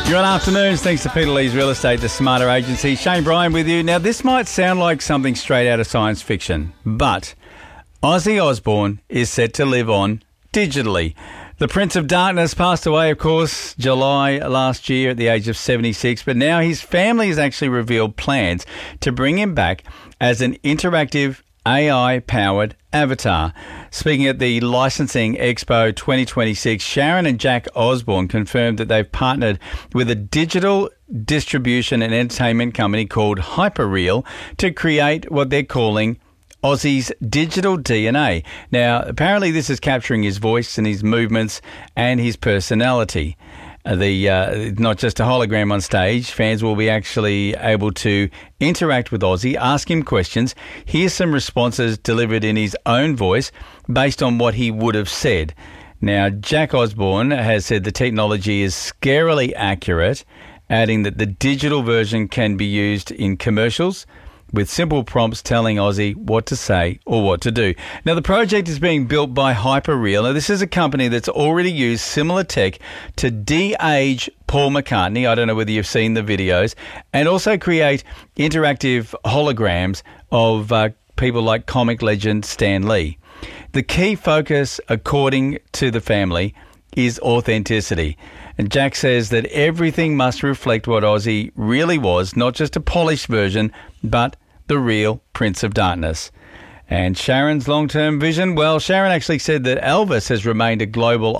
Good afternoons. Thanks to Peter Lee's Real Estate, the Smarter Agency. Shane Bryan with you. Now, this might sound like something straight out of science fiction, but Ozzy Osbourne is set to live on digitally. The Prince of Darkness passed away, of course, July last year at the age of 76, but now his family has actually revealed plans to bring him back as an interactive AI-powered avatar. Speaking at the Licensing Expo 2026, Sharon and Jack Osbourne confirmed that they've partnered with a digital distribution and entertainment company called Hyperreal to create what they're calling Ozzy's digital DNA. Now, apparently this is capturing his voice and his movements and his personality. Not just a hologram on stage, fans will be actually able to interact with Ozzy, ask him questions, hear some responses delivered in his own voice based on what he would have said. Now, Jack Osbourne has said the technology is scarily accurate, adding that the digital version can be used in commercials with simple prompts telling Ozzy what to say or what to do. Now, the project is being built by Hyperreal. Now, this is a company that's already used similar tech to de-age Paul McCartney. I don't know whether you've seen the videos. And also create interactive holograms of people like comic legend Stan Lee. The key focus, according to the family, is authenticity. And Jack says that everything must reflect what Ozzy really was, not just a polished version, but the real Prince of Darkness. And Sharon's long-term vision? Well, Sharon actually said that Elvis has remained a global